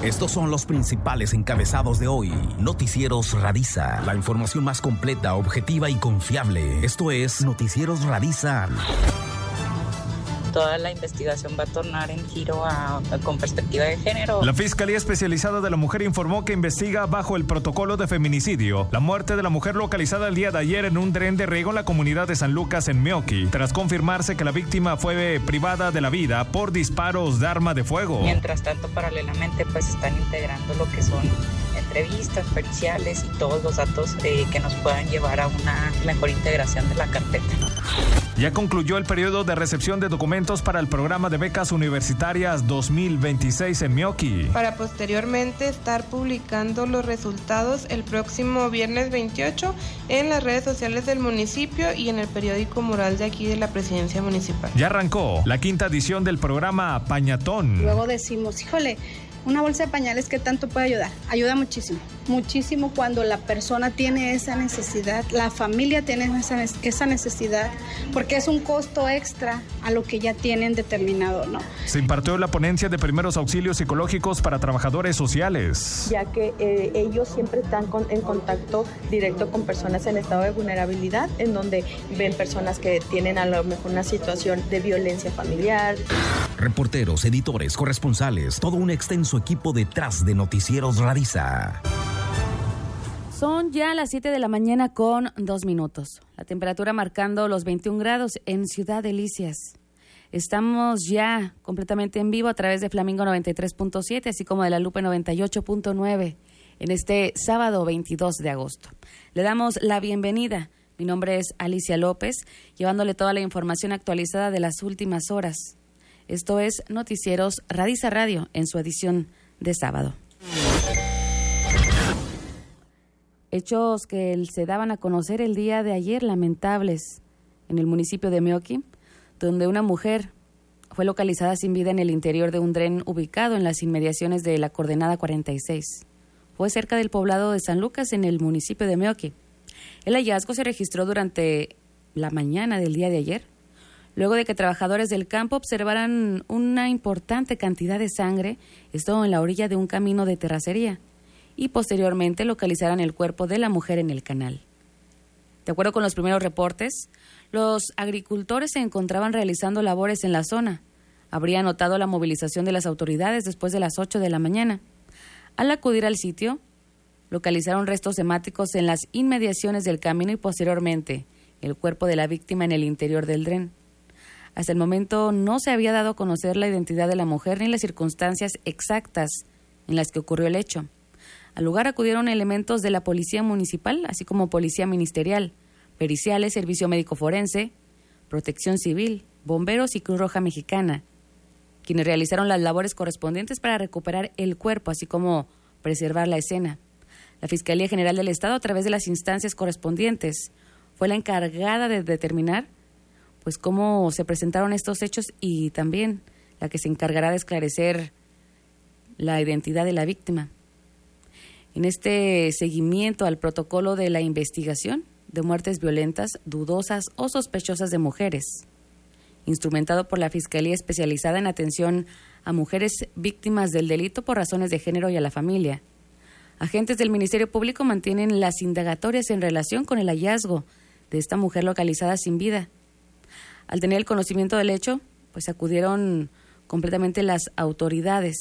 Estos son los principales encabezados de hoy. Noticieros Radiza. La información más completa, objetiva y confiable. Esto es Noticieros Radiza. Toda la investigación va a tornar en giro con perspectiva de género. La Fiscalía Especializada de la Mujer informó que investiga bajo el protocolo de feminicidio la muerte de la mujer localizada el día de ayer en un dren de riego en la comunidad de San Lucas en Meoqui, tras confirmarse que la víctima fue privada de la vida por disparos de arma de fuego. Mientras tanto, paralelamente, pues están integrando lo que son entrevistas periciales y todos los datos que nos puedan llevar a una mejor integración de la carpeta. Ya concluyó el periodo de recepción de documentos para el programa de becas universitarias 2026 en Meoqui, para posteriormente estar publicando los resultados el próximo viernes 28 en las redes sociales del municipio y en el periódico mural de aquí de la presidencia municipal. Ya arrancó la 5ª edición del programa Pañatón. Luego decimos, híjole, una bolsa de pañales, ¿qué tanto puede ayudar? Ayuda muchísimo, muchísimo cuando la persona tiene esa necesidad, la familia tiene esa necesidad, porque es un costo extra a lo que ya tienen determinado, ¿no? Se impartió la ponencia de primeros auxilios psicológicos para trabajadores sociales. Ya que ellos siempre están en contacto directo con personas en estado de vulnerabilidad, en donde ven personas que tienen a lo mejor una situación de violencia familiar. Reporteros, editores, corresponsales, todo un extenso equipo detrás de Noticieros Radiza. Son ya las 7 de la mañana con 2 minutos. La temperatura marcando los 21 grados en Ciudad Delicias. Estamos ya completamente en vivo a través de Flamingo 93.7, así como de La Lupe 98.9, en este sábado 22 de agosto. Le damos la bienvenida. Mi nombre es Alicia López, llevándole toda la información actualizada de las últimas horas. Esto es Noticieros Radiza Radio en su edición de sábado. Hechos que se daban a conocer el día de ayer, lamentables, en el municipio de Meoqui, donde una mujer fue localizada sin vida en el interior de un dren ubicado en las inmediaciones de la coordenada 46. Fue cerca del poblado de San Lucas, en el municipio de Meoqui. El hallazgo se registró durante la mañana del día de ayer, luego de que trabajadores del campo observaran una importante cantidad de sangre, esto en la orilla de un camino de terracería, y posteriormente localizaran el cuerpo de la mujer en el canal. De acuerdo con los primeros reportes, los agricultores se encontraban realizando labores en la zona. Habría notado la movilización de las autoridades después de las 8 de la mañana. Al acudir al sitio, localizaron restos hemáticos en las inmediaciones del camino y posteriormente el cuerpo de la víctima en el interior del dren. Hasta el momento no se había dado a conocer la identidad de la mujer ni las circunstancias exactas en las que ocurrió el hecho. Al lugar acudieron elementos de la Policía Municipal, así como Policía Ministerial, periciales, Servicio Médico Forense, Protección Civil, Bomberos y Cruz Roja Mexicana, quienes realizaron las labores correspondientes para recuperar el cuerpo, así como preservar la escena. La Fiscalía General del Estado, a través de las instancias correspondientes, fue la encargada de determinar pues cómo se presentaron estos hechos y también la que se encargará de esclarecer la identidad de la víctima. En este seguimiento al protocolo de la investigación de muertes violentas, dudosas o sospechosas de mujeres, instrumentado por la Fiscalía Especializada en Atención a Mujeres Víctimas del Delito por Razones de Género y a la Familia, agentes del Ministerio Público mantienen las indagatorias en relación con el hallazgo de esta mujer localizada sin vida. Al tener el conocimiento del hecho, pues acudieron completamente las autoridades,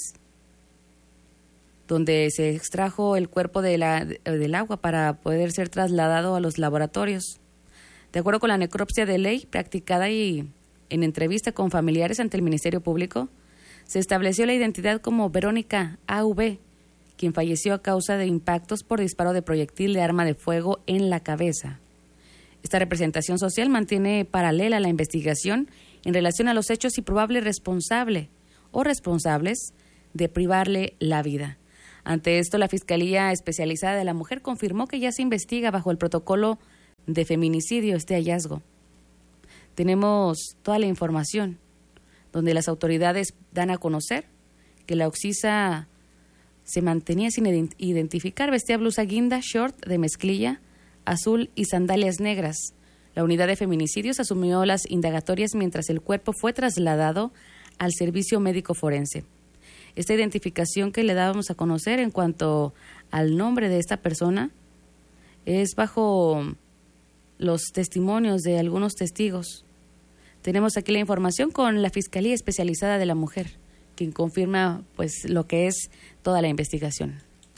donde se extrajo el cuerpo del agua para poder ser trasladado a los laboratorios. De acuerdo con la necropsia de ley practicada y en entrevista con familiares ante el Ministerio Público, se estableció la identidad como Verónica A.V., quien falleció a causa de impactos por disparo de proyectil de arma de fuego en la cabeza. Esta representación social mantiene paralela la investigación en relación a los hechos y probable responsable o responsables de privarle la vida. Ante esto, la Fiscalía Especializada de la Mujer confirmó que ya se investiga bajo el protocolo de feminicidio este hallazgo. Tenemos toda la información, donde las autoridades dan a conocer que la occisa se mantenía sin identificar, vestía blusa guinda, short de mezclilla azul y sandalias negras. La unidad de feminicidios asumió las indagatorias mientras el cuerpo fue trasladado al servicio médico forense. Esta identificación que le dábamos a conocer en cuanto al nombre de esta persona es bajo los testimonios de algunos testigos. Tenemos aquí la información con la Fiscalía Especializada de la Mujer, quien confirma pues lo que es toda la investigación.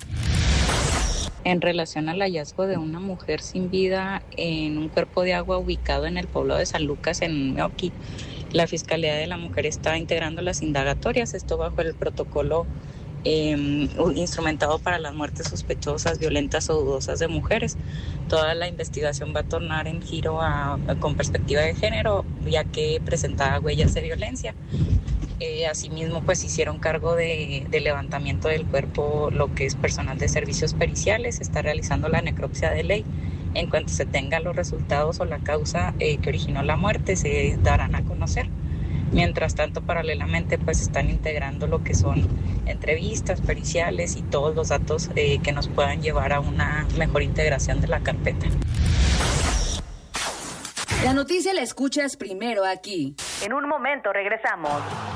En relación al hallazgo de una mujer sin vida en un cuerpo de agua ubicado en el poblado de San Lucas, en Meoqui, la Fiscalía de la Mujer está integrando las indagatorias, esto bajo el protocolo instrumentado para las muertes sospechosas, violentas o dudosas de mujeres. Toda la investigación va a tornar en giro con perspectiva de género, ya que presentaba huellas de violencia. Asimismo, pues hicieron cargo de levantamiento del cuerpo lo que es personal de servicios periciales. Se está realizando la necropsia de ley. En cuanto se tengan los resultados o la causa que originó la muerte, se darán a conocer. Mientras tanto, paralelamente, pues están integrando lo que son entrevistas periciales y todos los datos que nos puedan llevar a una mejor integración de la carpeta. La noticia la escuchas primero aquí. En un momento regresamos.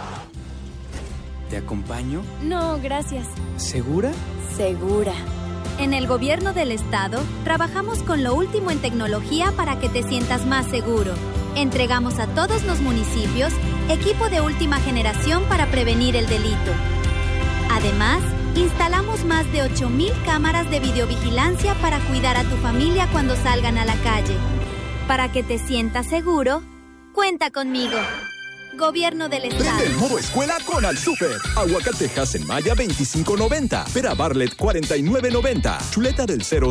¿Te acompaño? No, gracias. ¿Segura? Segura. En el Gobierno del Estado, trabajamos con lo último en tecnología para que te sientas más seguro. Entregamos a todos los municipios equipo de última generación para prevenir el delito. Además, instalamos más de 8,000 cámaras de videovigilancia para cuidar a tu familia cuando salgan a la calle. Para que te sientas seguro, cuenta conmigo. Gobierno del Estado. Prende el modo escuela con Al Súper. Aguacatejas en Maya 25.90. Pera Bartlett 49.90. Chuleta del Cero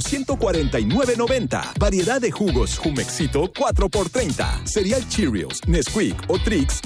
149.90. Variedad de jugos Jumexito 4x30. Cereal Cheerios, Nesquik o Trix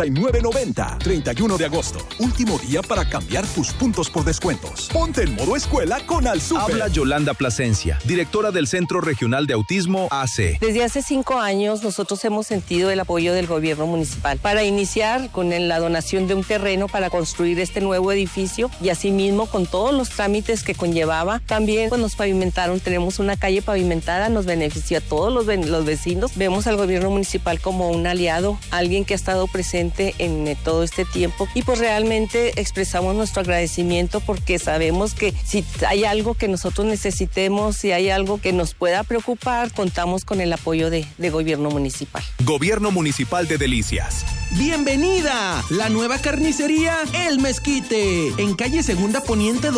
69.90. 31 de agosto. Último día para cambiar tus puntos por descuentos. Ponte en modo escuela con Al Súper. Habla Yolanda Plasencia, directora del Centro Regional de Autismo AC. Desde hace 5 años nosotros hemos sentido el apoyo del gobierno municipal para iniciar con la donación de un terreno para construir este nuevo edificio y asimismo con todos los trámites que conllevaba. También pues, nos pavimentaron, tenemos una calle pavimentada, nos benefició a todos los vecinos. Vemos al gobierno municipal como un aliado, alguien que ha estado presente en todo este tiempo y pues realmente expresamos nuestro agradecimiento porque sabemos que si hay algo que nosotros necesitemos, si hay algo que nos pueda preocupar, contamos con el apoyo de gobierno municipal. Gobierno Municipal de Delicias. ¡Bienvenida! La nueva carnicería El Mezquite, en calle Segunda Poniente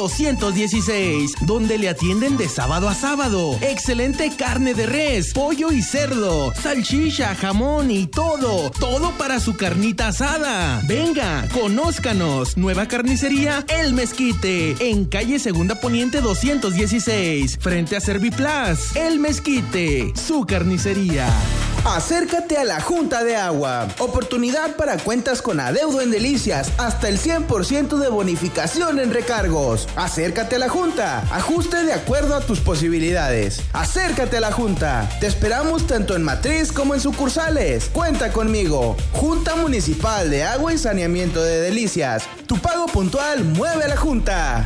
216, donde le atienden de sábado a sábado. Excelente carne de res, pollo y cerdo, salchicha, jamón y todo para su carnita asada. Venga, conózcanos. Nueva carnicería El Mezquite, en calle Segunda Poniente 216, frente a Serviplas. El Mezquite, su carnicería. Acércate a la Junta de Agua. Oportunidad para cuentas con adeudo en Delicias. Hasta el 100% de bonificación en recargos. Acércate a la Junta. Ajuste de acuerdo a tus posibilidades. Acércate a la Junta. Te esperamos tanto en matriz como en sucursales. Cuenta conmigo. Junta Municipal de Agua y Saneamiento de Delicias. Tu pago puntual mueve a la Junta.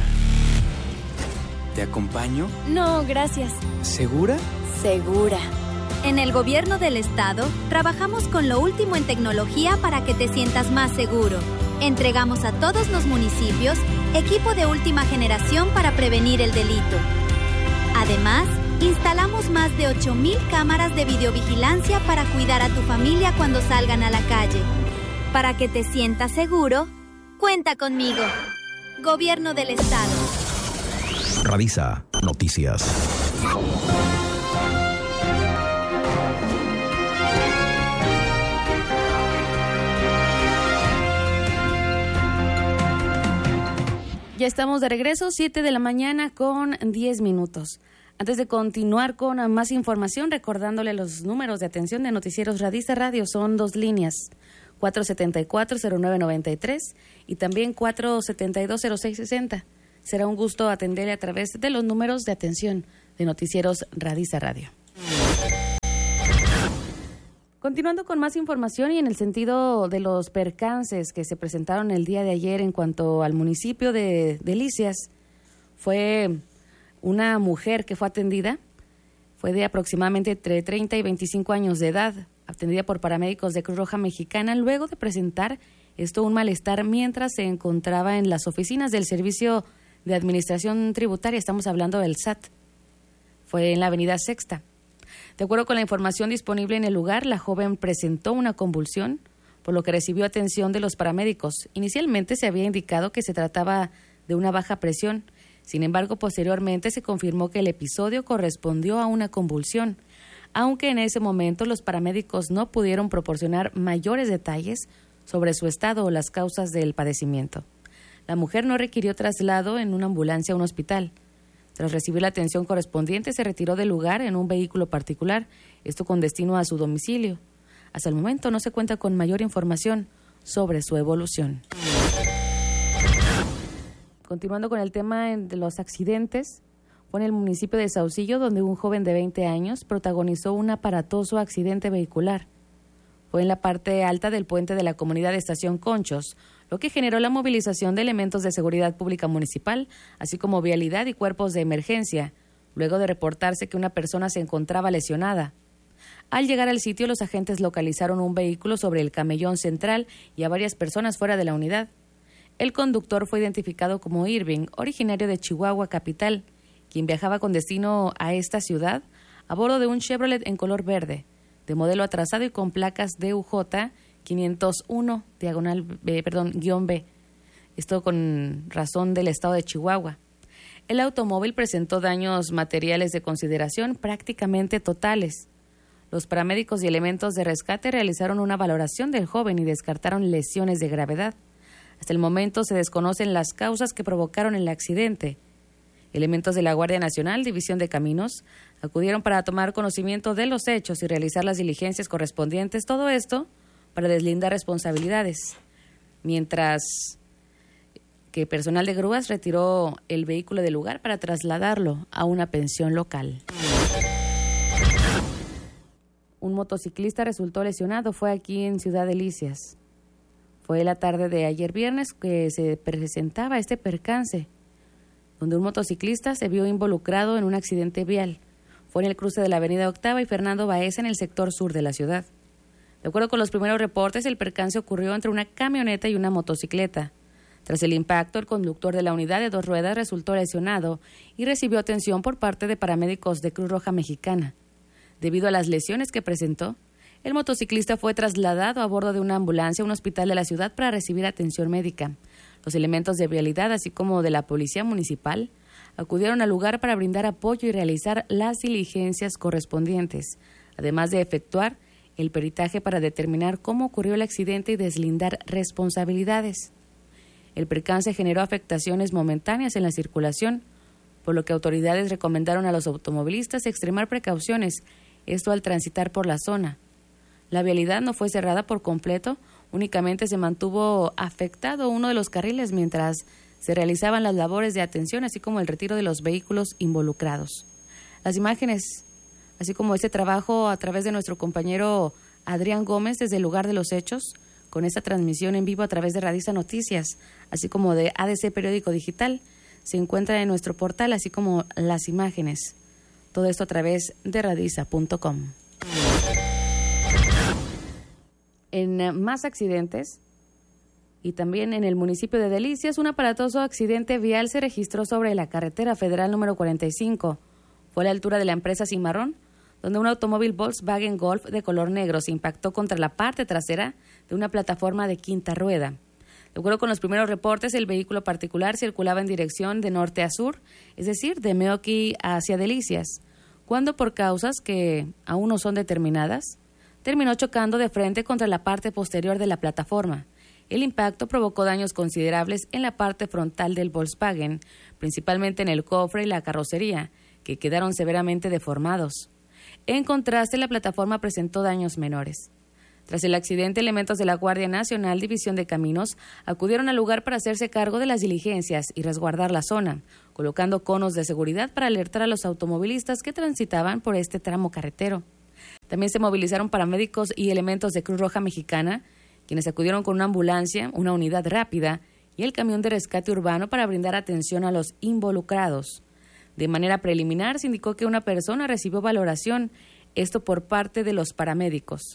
¿Te acompaño? No, gracias. ¿Segura? Segura. En el Gobierno del Estado, trabajamos con lo último en tecnología para que te sientas más seguro. Entregamos a todos los municipios equipo de última generación para prevenir el delito. Además, instalamos más de 8,000 cámaras de videovigilancia para cuidar a tu familia cuando salgan a la calle. Para que te sientas seguro, cuenta conmigo. Gobierno del Estado. Radisa Noticias. Ya estamos de regreso, 7 de la mañana con 10 minutos. Antes de continuar con más información, recordándole los números de atención de Noticieros Radisa Radio, son 2 líneas, 474-0993 y también 472-0660. Será un gusto atenderle a través de los números de atención de Noticieros Radisa Radio. Continuando con más información y en el sentido de los percances que se presentaron el día de ayer en cuanto al municipio de Delicias, fue una mujer que fue atendida, fue de aproximadamente entre 30 y 25 años de edad, atendida por paramédicos de Cruz Roja Mexicana luego de presentar Esto un malestar mientras se encontraba en las oficinas del Servicio de Administración Tributaria, estamos hablando del SAT. Fue en la avenida Sexta. De acuerdo con la información disponible en el lugar, la joven presentó una convulsión, por lo que recibió atención de los paramédicos. Inicialmente se había indicado que se trataba de una baja presión. Sin embargo, posteriormente se confirmó que el episodio correspondió a una convulsión, aunque en ese momento los paramédicos no pudieron proporcionar mayores detalles sobre su estado o las causas del padecimiento. La mujer no requirió traslado en una ambulancia a un hospital. Tras recibir la atención correspondiente, se retiró del lugar en un vehículo particular, esto con destino a su domicilio. Hasta el momento no se cuenta con mayor información sobre su evolución. Continuando con el tema de los accidentes, fue en el municipio de Saucillo donde un joven de 20 años protagonizó un aparatoso accidente vehicular. Fue en la parte alta del puente de la comunidad de Estación Conchos, lo que generó la movilización de elementos de seguridad pública municipal, así como vialidad y cuerpos de emergencia, luego de reportarse que una persona se encontraba lesionada. Al llegar al sitio, los agentes localizaron un vehículo sobre el camellón central y a varias personas fuera de la unidad. El conductor fue identificado como Irving, originario de Chihuahua capital, quien viajaba con destino a esta ciudad a bordo de un Chevrolet en color verde, de modelo atrasado y con placas DUJ 501-B, esto con razón del estado de Chihuahua. El automóvil presentó daños materiales de consideración prácticamente totales. Los paramédicos y elementos de rescate realizaron una valoración del joven y descartaron lesiones de gravedad. Hasta el momento se desconocen las causas que provocaron el accidente. Elementos de la Guardia Nacional, División de Caminos, acudieron para tomar conocimiento de los hechos y realizar las diligencias correspondientes, todo esto para deslindar responsabilidades, mientras que personal de grúas retiró el vehículo del lugar para trasladarlo a una pensión local. Un motociclista resultó lesionado, fue aquí en Ciudad Delicias. Fue la tarde de ayer viernes que se presentaba este percance, donde un motociclista se vio involucrado en un accidente vial. Fue en el cruce de la avenida Octava y Fernando Baeza en el sector sur de la ciudad. De acuerdo con los primeros reportes, el percance ocurrió entre una camioneta y una motocicleta. Tras el impacto, el conductor de la unidad de 2 ruedas resultó lesionado y recibió atención por parte de paramédicos de Cruz Roja Mexicana. Debido a las lesiones que presentó, el motociclista fue trasladado a bordo de una ambulancia a un hospital de la ciudad para recibir atención médica. Los elementos de vialidad, así como de la policía municipal, acudieron al lugar para brindar apoyo y realizar las diligencias correspondientes, además de efectuar el peritaje para determinar cómo ocurrió el accidente y deslindar responsabilidades. El percance generó afectaciones momentáneas en la circulación, por lo que autoridades recomendaron a los automovilistas extremar precauciones, esto al transitar por la zona. La vialidad no fue cerrada por completo, únicamente se mantuvo afectado uno de los carriles mientras se realizaban las labores de atención, así como el retiro de los vehículos involucrados. Las imágenes, así como este trabajo a través de nuestro compañero Adrián Gómez desde el lugar de los hechos, con esta transmisión en vivo a través de Radiza Noticias, así como de ADC Periódico Digital, se encuentra en nuestro portal, así como las imágenes. Todo esto a través de radiza.com. En más accidentes, y también en el municipio de Delicias, un aparatoso accidente vial se registró sobre la carretera federal número 45. Fue a la altura de la empresa Cimarrón, donde un automóvil Volkswagen Golf de color negro se impactó contra la parte trasera de una plataforma de quinta rueda. De acuerdo con los primeros reportes, el vehículo particular circulaba en dirección de norte a sur, es decir, de Meoqui hacia Delicias, cuando por causas que aún no son determinadas, terminó chocando de frente contra la parte posterior de la plataforma. El impacto provocó daños considerables en la parte frontal del Volkswagen, principalmente en el cofre y la carrocería, que quedaron severamente deformados. En contraste, la plataforma presentó daños menores. Tras el accidente, elementos de la Guardia Nacional, División de Caminos, acudieron al lugar para hacerse cargo de las diligencias y resguardar la zona, colocando conos de seguridad para alertar a los automovilistas que transitaban por este tramo carretero. También se movilizaron paramédicos y elementos de Cruz Roja Mexicana, quienes acudieron con una ambulancia, una unidad rápida y el camión de rescate urbano para brindar atención a los involucrados. De manera preliminar, se indicó que una persona recibió valoración, esto por parte de los paramédicos.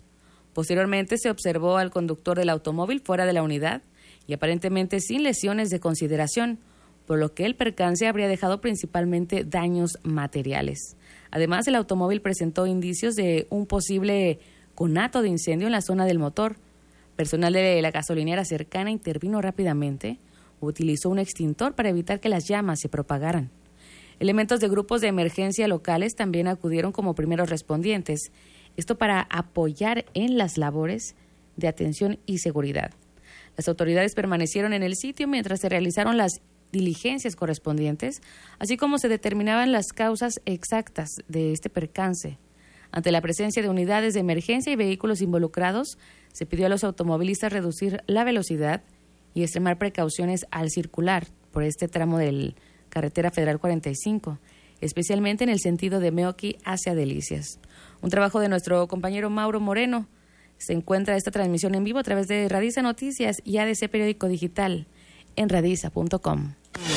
Posteriormente se observó al conductor del automóvil fuera de la unidad y aparentemente sin lesiones de consideración, por lo que el percance habría dejado principalmente daños materiales. Además, el automóvil presentó indicios de un posible conato de incendio en la zona del motor. Personal de la gasolinera cercana intervino rápidamente, utilizó un extintor para evitar que las llamas se propagaran. Elementos de grupos de emergencia locales también acudieron como primeros respondientes, esto para apoyar en las labores de atención y seguridad. Las autoridades permanecieron en el sitio mientras se realizaron las diligencias correspondientes, así como se determinaban las causas exactas de este percance. Ante la presencia de unidades de emergencia y vehículos involucrados, se pidió a los automovilistas reducir la velocidad y extremar precauciones al circular por este tramo de Carretera Federal 45, especialmente en el sentido de Meoqui hacia Delicias. Un trabajo de nuestro compañero Mauro Moreno. Se encuentra esta transmisión en vivo a través de Radiza Noticias y ADC Periódico Digital en radiza.com.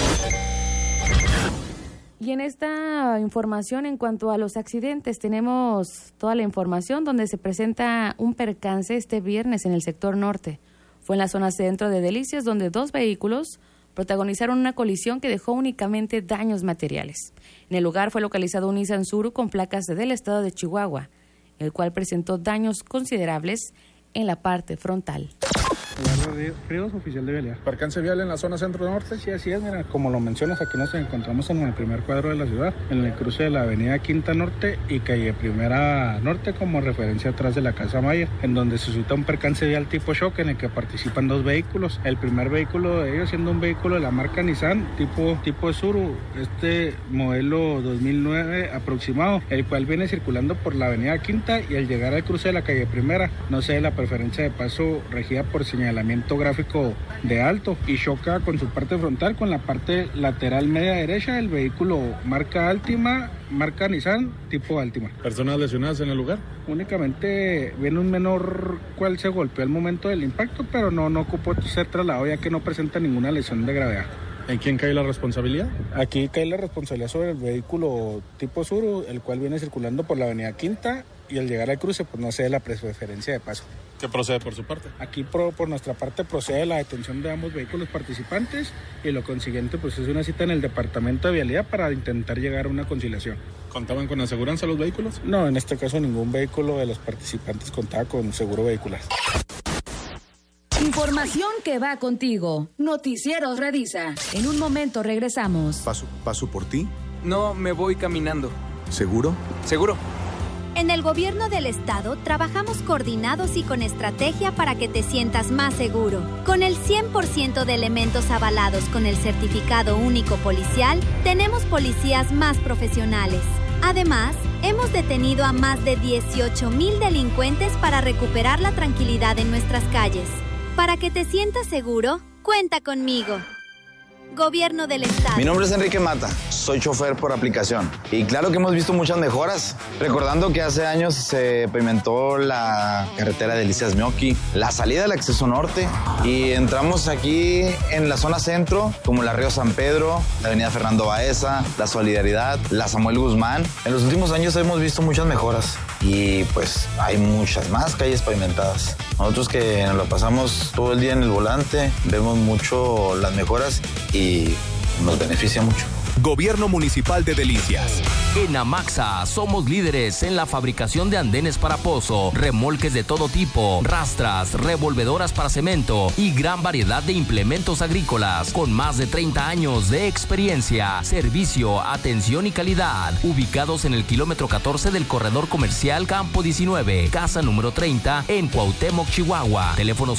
Y en esta información en cuanto a los accidentes tenemos toda la información donde se presenta un percance este viernes en el sector norte. Fue en la zona centro de Delicias donde 2 vehículos protagonizaron una colisión que dejó únicamente daños materiales. En el lugar fue localizado un Nissan Suru con placas del estado de Chihuahua, el cual presentó daños considerables en la parte frontal. Ríos, oficial de vialidad. ¿Percance vial en la zona centro-norte? Sí, así es, mira, como lo mencionas, aquí nos encontramos en el primer cuadro de la ciudad, en el cruce de la avenida Quinta Norte y calle Primera Norte, como referencia atrás de la Casa Mayer, en donde se suscita un percance vial tipo shock en el que participan 2 vehículos. El primer vehículo de ellos siendo un vehículo de la marca Nissan, tipo Suru, modelo 2009 aproximado, el cual viene circulando por la avenida Quinta y al llegar al cruce de la calle Primera, no sé, la preferencia de paso regida por señalamiento gráfico de alto y choca con su parte frontal con la parte lateral media derecha del vehículo marca Altima, marca Nissan, tipo Altima. ¿Personas lesionadas en el lugar? Únicamente viene un menor cual se golpeó al momento del impacto, pero no ocupó ser trasladado ya que no presenta ninguna lesión de gravedad. ¿En quién cae la responsabilidad? Aquí cae la responsabilidad sobre el vehículo tipo Suru, el cual viene circulando por la avenida Quinta y al llegar al cruce pues no se dé la preferencia de paso. ¿Qué procede por su parte? Aquí por nuestra parte procede la detención de ambos vehículos participantes y lo consiguiente pues es una cita en el departamento de vialidad para intentar llegar a una conciliación. ¿Contaban con aseguranza los vehículos? No, en este caso ningún vehículo de los participantes contaba con seguro vehicular. Información que va contigo. Noticieros Radiza. En un momento regresamos. ¿Paso por ti? No, me voy caminando. ¿Seguro? Seguro. En el gobierno del estado trabajamos coordinados y con estrategia para que te sientas más seguro. Con el 100% de elementos avalados con el certificado único policial, tenemos policías más profesionales. Además, hemos detenido a más de 18,000 delincuentes para recuperar la tranquilidad en nuestras calles. Para que te sientas seguro, cuenta conmigo. Gobierno del Estado. Mi nombre es Enrique Mata, soy chofer por aplicación. Y claro que hemos visto muchas mejoras. Recordando que hace años se pavimentó la carretera de Delicias Meoqui, la salida del acceso norte. Y entramos aquí en la zona centro, como la Río San Pedro, la avenida Fernando Baeza, la Solidaridad, la Samuel Guzmán. En los últimos años hemos visto muchas mejoras. Y pues hay muchas más calles pavimentadas. Nosotros que nos lo pasamos todo el día en el volante, vemos mucho las mejoras y nos beneficia mucho. Gobierno Municipal de Delicias. En Amaxa somos líderes en la fabricación de andenes para pozo, remolques de todo tipo, rastras, revolvedoras para cemento y gran variedad de implementos agrícolas con más de 30 años de experiencia, servicio, atención y calidad. Ubicados en el kilómetro 14 del corredor comercial Campo 19, casa número 30 en Cuauhtémoc, Chihuahua. Teléfono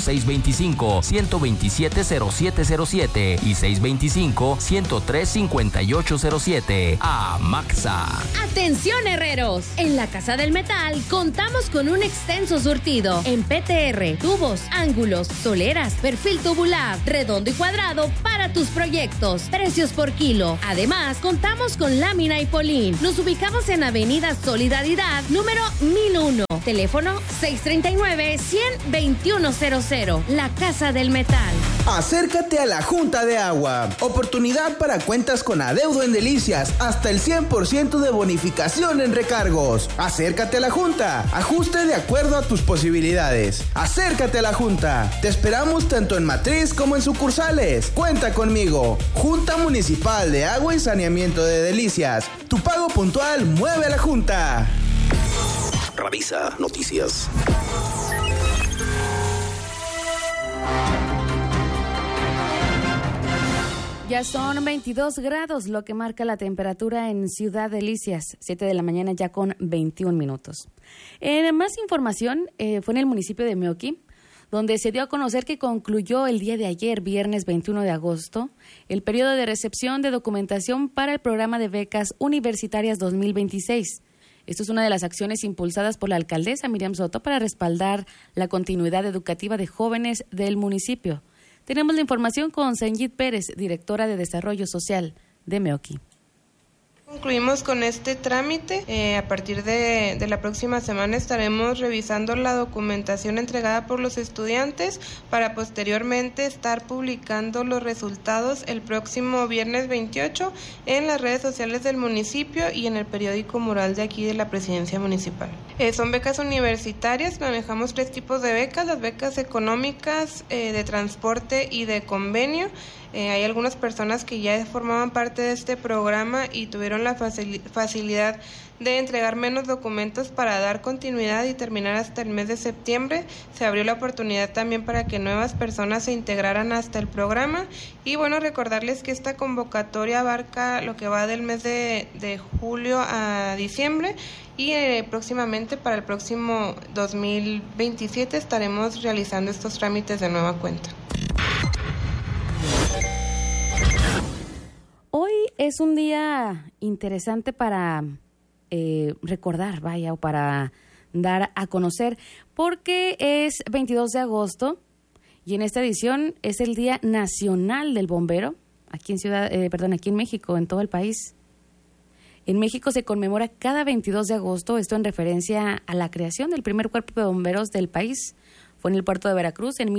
625-127-0707 y 625-103-5807. Amaxa. Atención herreros, en la Casa del Metal contamos con un extenso surtido en PTR, tubos, ángulos, soleras, perfil tubular, redondo y cuadrado para tus proyectos. Precios por kilo. Además, contamos con lámina y polín. Nos ubicamos en Avenida Solidaridad, número 1001. Teléfono 639-100-2100. La Casa del Metal. Acércate a la Junta de Agua. Oportunidad para cuentas con adeudo en Delicias. Hasta el 100% de bonificación en recargos. Acércate a la Junta. Ajuste de acuerdo a tus posibilidades. Acércate a la Junta. Te esperamos tanto en matriz como en sucursales. Cuenta conmigo. Junta Municipal de Agua y Saneamiento de Delicias. Tu pago puntual mueve a la Junta. Radisa Noticias. Ya son 22 grados, lo que marca la temperatura en Ciudad Delicias, 7 de la mañana ya con 21 minutos. En más información, fue en el municipio de Meoqui, donde se dio a conocer que concluyó el día de ayer, viernes 21 de agosto, el periodo de recepción de documentación para el programa de becas universitarias 2026. Esto es una de las acciones impulsadas por la alcaldesa Miriam Soto para respaldar la continuidad educativa de jóvenes del municipio. Tenemos la información con Senyit Pérez, directora de Desarrollo Social de Meoqui. Concluimos con este trámite. A partir de la próxima semana estaremos revisando la documentación entregada por los estudiantes para posteriormente estar publicando los resultados el próximo viernes 28 en las redes sociales del municipio y en el periódico mural de aquí de la Presidencia Municipal. Son becas universitarias, manejamos 3 tipos de becas: las becas económicas, de transporte y de convenio. Hay algunas personas que ya formaban parte de este programa y tuvieron la facilidad de entregar menos documentos para dar continuidad y terminar hasta el mes de septiembre. Se abrió la oportunidad también para que nuevas personas se integraran hasta el programa. Y bueno, recordarles que esta convocatoria abarca lo que va del mes de julio a diciembre. Y próximamente, para el próximo 2027, estaremos realizando estos trámites de nueva cuenta. Hoy es un día interesante para recordar, o para dar a conocer, porque es 22 de agosto y en esta edición es el Día Nacional del Bombero, aquí en México, en todo el país. En México se conmemora cada 22 de agosto, esto en referencia a la creación del primer cuerpo de bomberos del país. Fue en el puerto de Veracruz en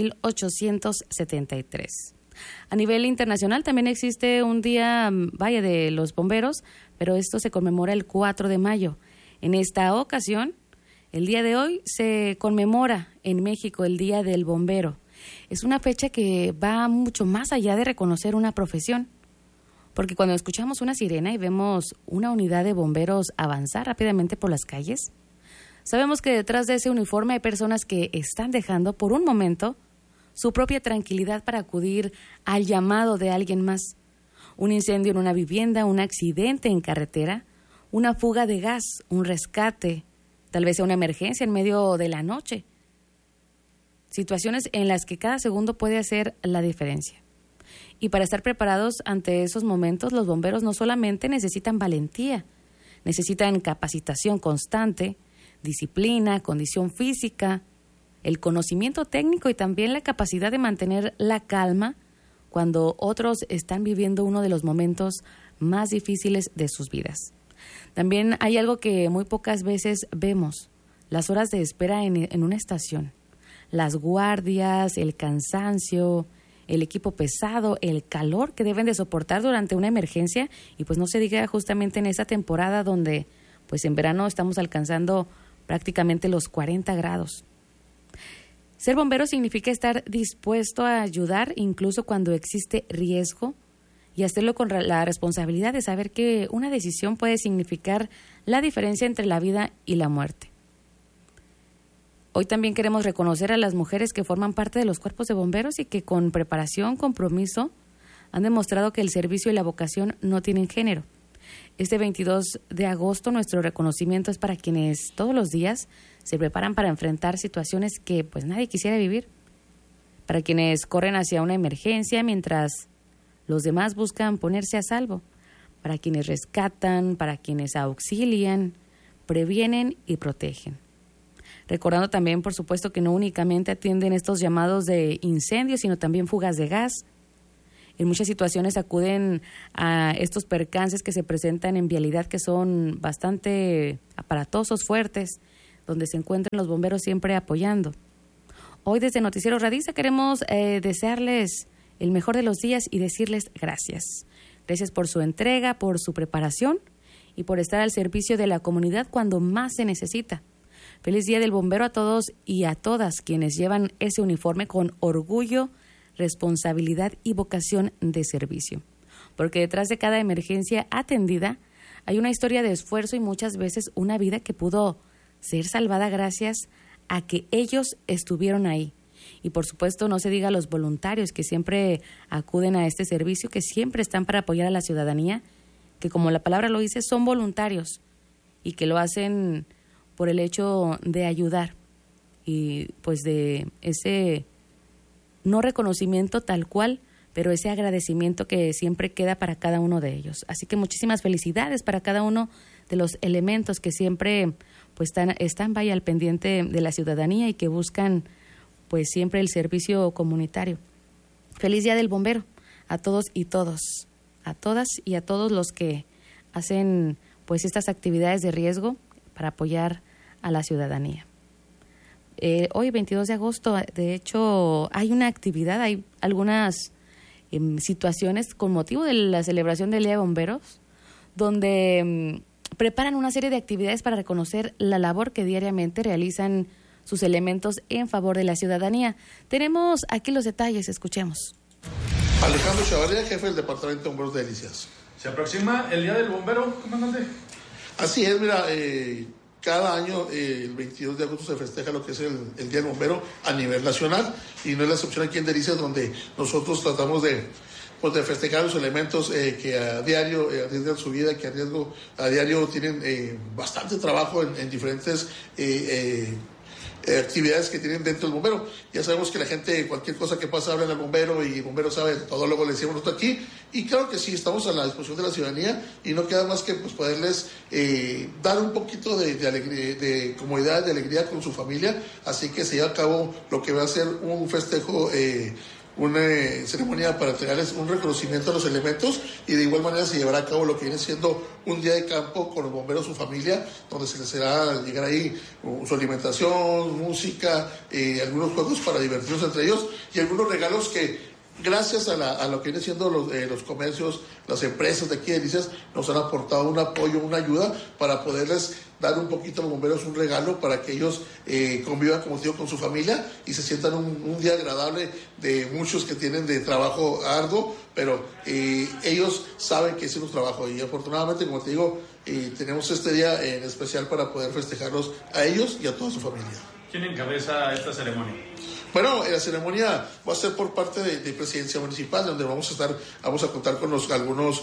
1873. A nivel internacional también existe un día, de los bomberos, pero esto se conmemora el 4 de mayo. En esta ocasión, el día de hoy, se conmemora en México el Día del Bombero. Es una fecha que va mucho más allá de reconocer una profesión, porque cuando escuchamos una sirena y vemos una unidad de bomberos avanzar rápidamente por las calles, sabemos que detrás de ese uniforme hay personas que están dejando por un momento su propia tranquilidad para acudir al llamado de alguien más. Un incendio en una vivienda, un accidente en carretera, una fuga de gas, un rescate, tal vez sea una emergencia en medio de la noche. Situaciones en las que cada segundo puede hacer la diferencia. Y para estar preparados ante esos momentos, los bomberos no solamente necesitan valentía, necesitan capacitación constante, disciplina, condición física, el conocimiento técnico y también la capacidad de mantener la calma cuando otros están viviendo uno de los momentos más difíciles de sus vidas. También hay algo que muy pocas veces vemos: las horas de espera en una estación, las guardias, el cansancio, el equipo pesado, el calor que deben de soportar durante una emergencia, y pues no se diga justamente en esta temporada donde pues en verano estamos alcanzando prácticamente los 40 grados. Ser bombero significa estar dispuesto a ayudar incluso cuando existe riesgo y hacerlo con la responsabilidad de saber que una decisión puede significar la diferencia entre la vida y la muerte. Hoy también queremos reconocer a las mujeres que forman parte de los cuerpos de bomberos y que con preparación, compromiso, han demostrado que el servicio y la vocación no tienen género. Este 22 de agosto nuestro reconocimiento es para quienes todos los días se preparan para enfrentar situaciones que pues nadie quisiera vivir, para quienes corren hacia una emergencia mientras los demás buscan ponerse a salvo, para quienes rescatan, para quienes auxilian, previenen y protegen. Recordando también, por supuesto, que no únicamente atienden estos llamados de incendios, sino también fugas de gas. En muchas situaciones acuden a estos percances que se presentan en vialidad, que son bastante aparatosos, fuertes, donde se encuentran los bomberos siempre apoyando. Hoy desde Noticiero Radisa queremos desearles el mejor de los días y decirles gracias. Gracias por su entrega, por su preparación y por estar al servicio de la comunidad cuando más se necesita. Feliz Día del Bombero a todos y a todas quienes llevan ese uniforme con orgullo, responsabilidad y vocación de servicio. Porque detrás de cada emergencia atendida hay una historia de esfuerzo y muchas veces una vida que pudo ser salvada gracias a que ellos estuvieron ahí. Y por supuesto no se diga a los voluntarios que siempre acuden a este servicio, que siempre están para apoyar a la ciudadanía, que como la palabra lo dice, son voluntarios y que lo hacen por el hecho de ayudar y pues de ese no reconocimiento tal cual, pero ese agradecimiento que siempre queda para cada uno de ellos. Así que muchísimas felicidades para cada uno de los elementos que siempre pues están vaya al pendiente de la ciudadanía y que buscan pues siempre el servicio comunitario. Feliz Día del Bombero a todos y todos, a todas y a todos los que hacen pues estas actividades de riesgo para apoyar a la ciudadanía. Hoy, 22 de agosto, de hecho, hay una actividad, hay algunas situaciones con motivo de la celebración del Día de Bomberos, donde preparan una serie de actividades para reconocer la labor que diariamente realizan sus elementos en favor de la ciudadanía. Tenemos aquí los detalles, escuchemos. Alejandro Chavarría, jefe del Departamento de Bomberos de Delicias. ¿Se aproxima el Día del Bombero, comandante? Así es, mira, cada año el 22 de agosto se festeja lo que es el Día del Bombero a nivel nacional y no es la excepción aquí en Delicias, donde nosotros tratamos de festejar los elementos que a diario arriesgan su vida, que a diario tienen bastante trabajo en diferentes actividades que tienen dentro del bombero. Ya sabemos que la gente, cualquier cosa que pasa, habla al bombero y el bombero sabe todo, luego le decimos nosotros aquí. Y claro que sí, estamos a la disposición de la ciudadanía y no queda más que pues, poderles dar un poquito de alegría, de comodidad, de alegría con su familia. Así que se lleva a cabo lo que va a ser un festejo, una ceremonia para entregarles un reconocimiento a los elementos y de igual manera se llevará a cabo lo que viene siendo un día de campo con los bomberos, su familia, donde se les hará llegar ahí su alimentación, música, algunos juegos para divertirnos entre ellos y algunos regalos que gracias a lo que vienen siendo los comercios, las empresas de aquí de Delicias nos han aportado un apoyo, una ayuda para poderles dar un poquito a los bomberos un regalo para que ellos convivan, como digo, con su familia y se sientan un día agradable de muchos que tienen de trabajo arduo, pero ellos saben que es un trabajo y afortunadamente, como te digo, tenemos este día en especial para poder festejarlos a ellos y a toda su familia. ¿Quién encabeza esta ceremonia? Bueno, la ceremonia va a ser por parte de Presidencia Municipal, donde vamos a contar con algunos,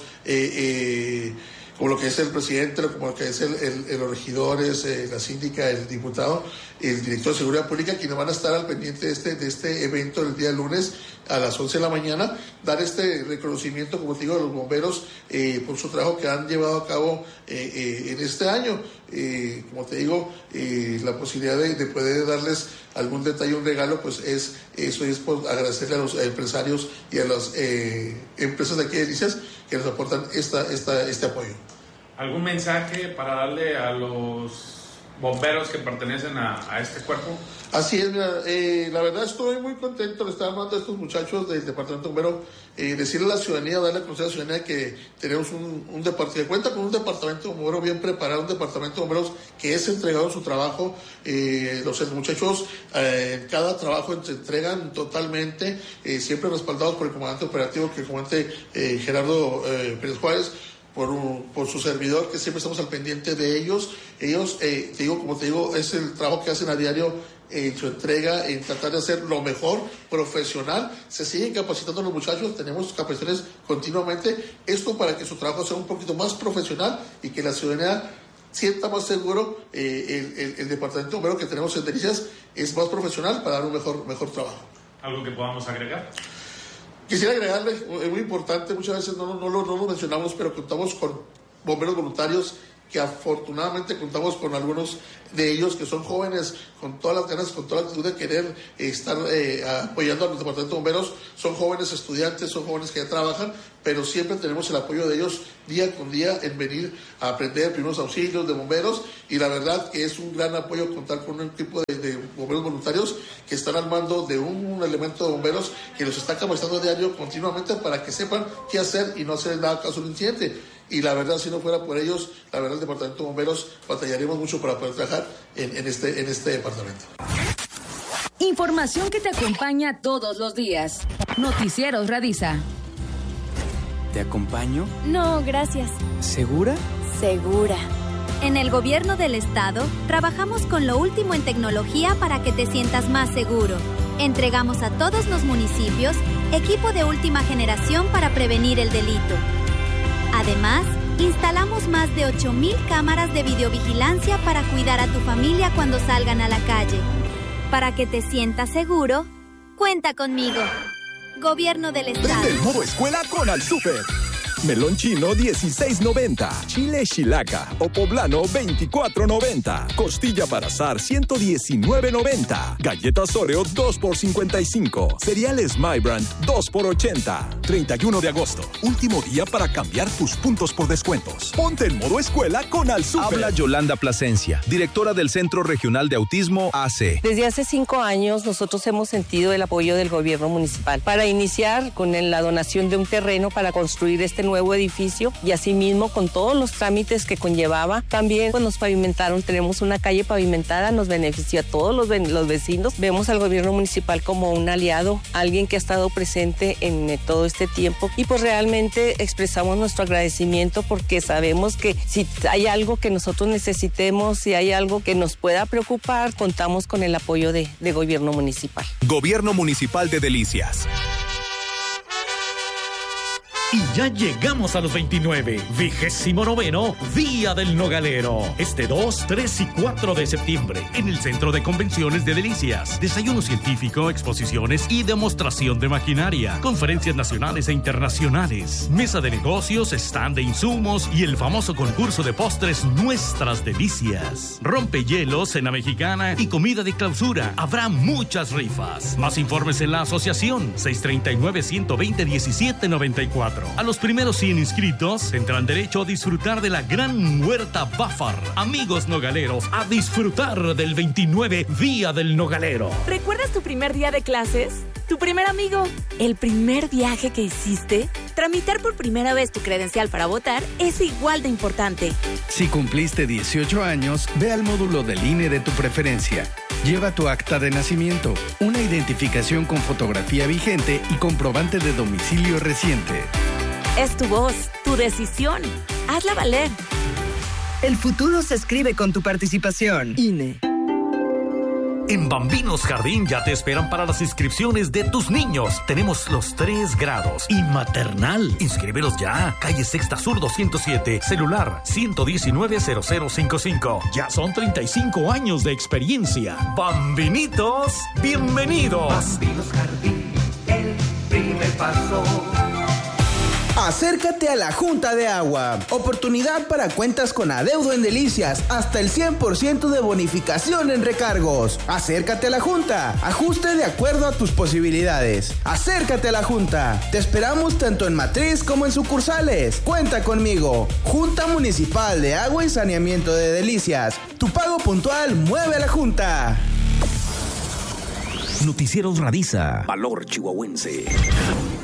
como lo que es el presidente, como lo que es los regidores, la síndica, el diputado, el director de Seguridad Pública, quienes van a estar al pendiente de este evento el día lunes a las 11 de la mañana, dar este reconocimiento, como te digo, a los bomberos por su trabajo que han llevado a cabo en este año. Como te digo, la posibilidad de poder darles algún detalle, un regalo, pues es por agradecerle a los empresarios y a las empresas de aquí de Delicias que nos aportan este apoyo. ¿Algún mensaje para darle a los bomberos que pertenecen a este cuerpo? Así es, mira, la verdad estoy muy contento de estar hablando a estos muchachos del Departamento Bombero, decirle a la ciudadanía, darle a conocer a la ciudadanía que tenemos un departamento, que cuenta con un departamento bombero bien preparado, un departamento de bomberos que es entregado en su trabajo, los muchachos en cada trabajo se entregan totalmente, siempre respaldados por el comandante operativo, que el comandante Gerardo Pérez Juárez, por su servidor, que siempre estamos al pendiente de ellos. Ellos, como te digo, es el trabajo que hacen a diario en su entrega, en tratar de hacer lo mejor, profesional. Se siguen capacitando los muchachos, tenemos capacitaciones continuamente, esto para que su trabajo sea un poquito más profesional y que la ciudadanía sienta más seguro. El departamento bombero que tenemos en Delicias es más profesional para dar un mejor trabajo. ¿Algo que podamos agregar? Quisiera agregarle, es muy importante, muchas veces no lo mencionamos, pero contamos con bomberos voluntarios que afortunadamente contamos con algunos de ellos que son jóvenes con todas las ganas, con toda la actitud de querer estar apoyando al departamento de bomberos. Son jóvenes estudiantes, son jóvenes que ya trabajan, pero siempre tenemos el apoyo de ellos día con día en venir a aprender primeros auxilios de bomberos, y la verdad que es un gran apoyo contar con un equipo de bomberos voluntarios que están al mando de un elemento de bomberos que los está capacitando diario continuamente para que sepan qué hacer y no hacer nada caso de un incidente. Y la verdad, si no fuera por ellos, la verdad, el departamento de bomberos batallaríamos mucho para poder trabajar en este departamento. Información que te acompaña todos los días. Noticieros Radisa. ¿Te acompaño? No, gracias. ¿Segura? Segura. En el gobierno del estado, trabajamos con lo último en tecnología para que te sientas más seguro. Entregamos a todos los municipios equipo de última generación para prevenir el delito. Además, instalamos más de 8,000 cámaras de videovigilancia para cuidar a tu familia cuando salgan a la calle. Para que te sientas seguro, cuenta conmigo. Gobierno del Estado. Prende el modo escuela con Al Súper. Melón chino 16.90, chile shilaca o poblano 24.90, costilla para asar 119.90, galletas Oreo 2 por 55, cereales My Brand 2 por 80. 31 de agosto, último día para cambiar tus puntos por descuentos. Ponte en modo escuela con Al Súper. Habla Yolanda Plasencia, directora del Centro Regional de Autismo AC. Desde hace 5 años nosotros hemos sentido el apoyo del gobierno municipal para iniciar con la donación de un terreno para construir este nuevo edificio, y asimismo con todos los trámites que conllevaba. También pues nos pavimentaron, tenemos una calle pavimentada, nos benefició a todos los vecinos. Vemos al gobierno municipal como un aliado, alguien que ha estado presente en todo este tiempo, y pues realmente expresamos nuestro agradecimiento porque sabemos que si hay algo que nosotros necesitemos, si hay algo que nos pueda preocupar, contamos con el apoyo de gobierno municipal. Gobierno Municipal de Delicias. Y ya llegamos a los 29, 29º Día del Nogalero. Este 2, 3 y 4 de septiembre, en el Centro de Convenciones de Delicias. Desayuno científico, exposiciones y demostración de maquinaria. Conferencias nacionales e internacionales. Mesa de negocios, stand de insumos y el famoso concurso de postres Nuestras Delicias. Rompehielos, cena mexicana y comida de clausura. Habrá muchas rifas. Más informes en la asociación 639-120-1794. A los primeros 100 inscritos tendrán derecho a disfrutar de la gran huerta Bafar. Amigos nogaleros, a disfrutar del 29 Día del Nogalero. ¿Recuerdas tu primer día de clases? ¿Tu primer amigo? ¿El primer viaje que hiciste? Tramitar por primera vez tu credencial para votar es igual de importante. Si cumpliste 18 años, ve al módulo del INE de tu preferencia. Lleva tu acta de nacimiento, una identificación con fotografía vigente y comprobante de domicilio reciente. Es tu voz, tu decisión. Hazla valer. El futuro se escribe con tu participación. INE. En Bambinos Jardín ya te esperan para las inscripciones de tus niños. Tenemos los 3 grados y maternal. Inscríbelos ya. Calle Sexta Sur 207. Celular 119-0055. Ya son 35 años de experiencia. Bambinitos, bienvenidos. Bambinos Jardín, el primer paso. Acércate a la Junta de Agua. Oportunidad para cuentas con adeudo en Delicias. Hasta el 100% de bonificación en recargos. Acércate a la Junta. Ajuste de acuerdo a tus posibilidades. Acércate a la Junta. Te esperamos tanto en matriz como en sucursales. Cuenta conmigo. Junta Municipal de Agua y Saneamiento de Delicias. Tu pago puntual mueve a la Junta. Noticieros Radisa. Valor chihuahuense.